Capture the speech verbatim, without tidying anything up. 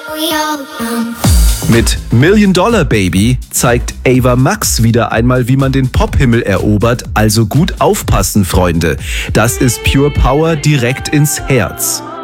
Mit Million Dollar Baby zeigt Ava Max wieder einmal, wie man den Pophimmel erobert, also gut aufpassen, Freunde. Das ist Pure Power direkt ins Herz.